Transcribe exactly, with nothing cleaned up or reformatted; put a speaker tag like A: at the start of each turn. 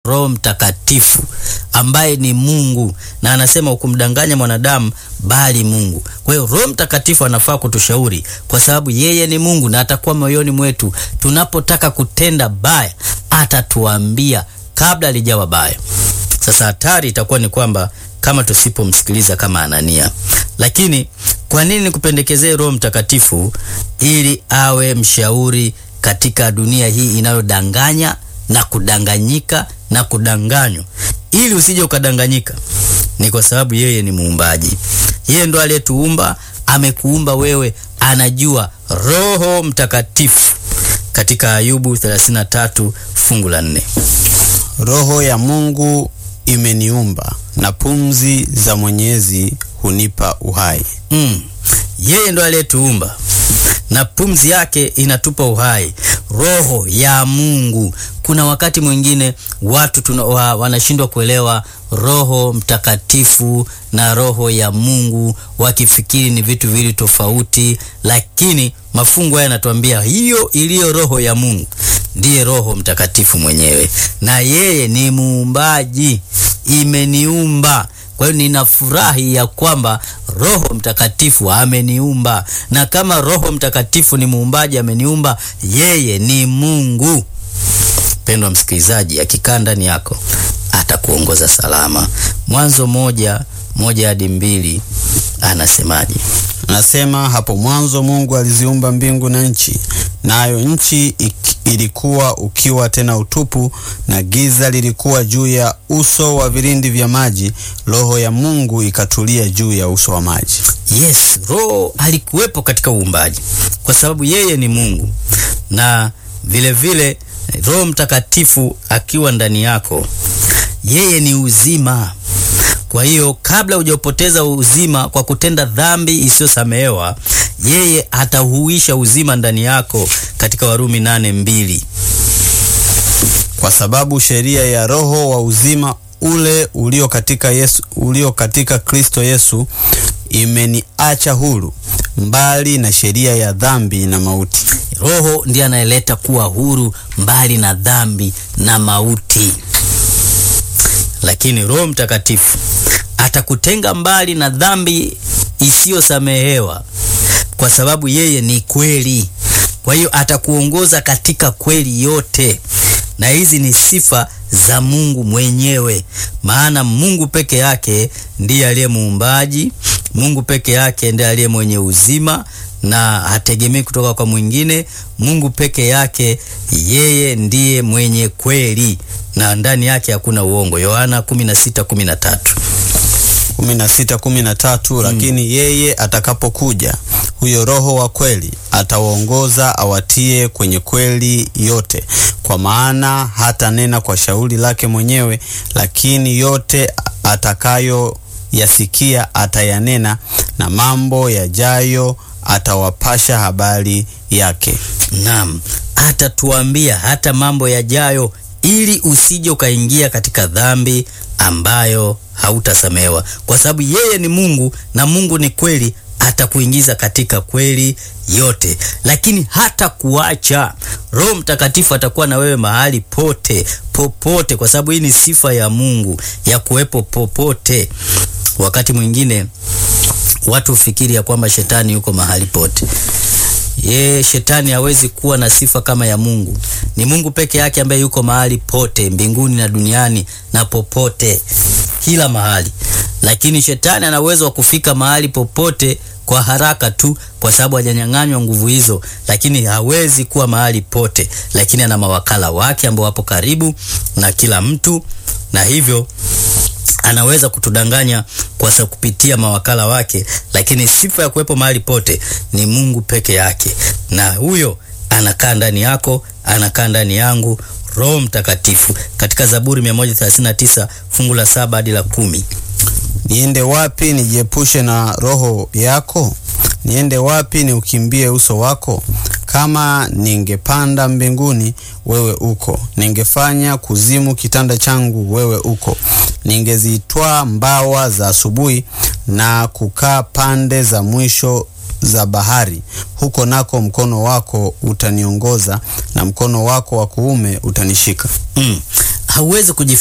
A: Roho Mtakatifu ambaye ni Mungu, na anasema ukumdanganya mwanadamu bali Mungu. Kwa hiyo Roho Mtakatifu anafaa kutushauri kwa sababu yeye ni Mungu na atakuwa moyoni mwetu. Tunapotaka kutenda baya atatuambia kabla alijawa baya. Sasa hatari itakuwa ni kwamba kama tusipomsikiliza kama Anania. Lakini kwa nini nikupendekezee Roho Mtakatifu? Ili awe mshauri katika dunia hii inayodanganya na kudanganyika na kudanganywa, ili usije ukadanganyika. Ni kwa sababu yeye ni muumbaji. Yeye ndo aliyetuumba, amekuumba wewe, anajua. Roho Mtakatifu katika Ayubu thelathini na tatu fungu la nne.
B: Roho ya Mungu imeniumba na pumzi za Mwenyezi hunipa uhai.
A: Mm. Yeye ndo aliyetuumba na pumzi yake inatupa uhai. Roho ya Mungu. Kuna wakati mwingine watu tuna, wa, wanashindwa kuelewa Roho Mtakatifu na roho ya Mungu, wakifikiri ni vitu viwili tofauti, lakini mafungu haya yanatuambia hiyo iliyo roho ya Mungu ndiye Roho Mtakatifu mwenyewe, na yeye ni muumbaji, imeniumba. Kwa hiyo ninafurahi ya kwamba Roho Mtakatifu ameniumba, na kama Roho Mtakatifu ni muumbaji, ameniumba, yeye ni Mungu. Pendwa msikilizaji, akikaa ndani yako atakuongoza salama. Mwanzo moja moja hadi mbili anasemaje?
B: Anasema, hapo mwanzo Mungu aliziumba mbingu na nchi, nayo nchi ilikuwa ukiwa tena utupu, na giza lilikuwa juu ya uso wa vilindi vya maji. Roho ya Mungu ikatulia juu ya uso wa maji.
A: Yes, Roho alikuwepo katika uumbaji kwa sababu yeye ni Mungu, na vile vile Roho Mtakatifu akiwa ndani yako, yeye ni uzima. Kwa hiyo kabla hujapoteza uzima kwa kutenda dhambi isiyosamehewa, yeye atahuisha uzima ndani yako katika Warumi nane mbili.
B: Kwa sababu sheria ya roho wa uzima ule ulio katika Yesu, ulio katika Kristo Yesu imeniacha huru mbali na sheria ya dhambi na mauti.
A: Roho ndiye anayeleta kuwa huru mbali na dhambi na mauti. Lakini Roho Mtakatifu atakutenga mbali na dhambi isiyosamehewa kwa sababu yeye ni kweli. Kwa hiyo atakuongoza katika kweli yote, na hizi ni sifa za Mungu mwenyewe, maana Mungu peke yake ndiye aliye muumbaji. Mungu peke yake ndiye aliye mwenye uzima na hategemei kutoka kwa mwingine. Mungu peke yake, yeye ndiye mwenye kweli na ndani yake hakuna uongo. Yohana kumi na sita kumi na tatu.
B: kumi na sita kumi na tatu. Hmm. Lakini yeye atakapokuja, huyo Roho wa kweli, atawaongoza awatie kwenye kweli yote, kwa maana hata nena kwa shauri lake mwenyewe, lakini yote atakayo yasikia atayanena, na mambo yajayo atawapasha habari yake.
A: Naam, atatuambia hata mambo yajayo, ili usije ukaingia katika dhambi ambayo hautasamehewa. Kwa sababu yeye ni Mungu na Mungu ni kweli, atakuingiza katika kweli yote. Lakini hata kuacha, Roho Mtakatifu atakuwa na wewe mahali pote popote, kwa sababu hii ni sifa ya Mungu ya kuwepo popote. Wakati mwingine watu ufikiri ya kwamba shetani yuko mahali pote. Ye, shetani hawezi kuwa na sifa kama ya Mungu. Ni Mungu peke yake ambaye yuko mahali pote, mbinguni na duniani na popote, kila mahali. Lakini shetani ana uwezo wa kufika mahali popote kwa haraka tu, kwa sababu hajanyang'anywa nguvu hizo, lakini hawezi kuwa mahali pote. Lakini ana mawakala wake ambao wapo karibu na kila mtu, na hivyo anaweza kutudanganya kwa sababu kupitia mawakala wake. Lakini sifa ya kuwepo mahali pote ni Mungu peke yake, na huyo anakaa ndani yako, anakaa ndani yangu, Roho Mtakatifu. Katika Zaburi mia moja thelathini na tisa fungu la saba hadi la kumi.
B: Niende wapi nijiepushe na roho yako? Niende wapi ni ukimbie uso wako? Kama ningepanda mbinguni, wewe uko. Ningefanya kuzimu kitanda changu, wewe uko. Ningezitwaa mbawa za asubuhi na kukaa pande za mwisho za bahari. Huko nako mkono wako utaniongoza, na mkono wako wa kuume utanishika.
A: Mm. hauwezi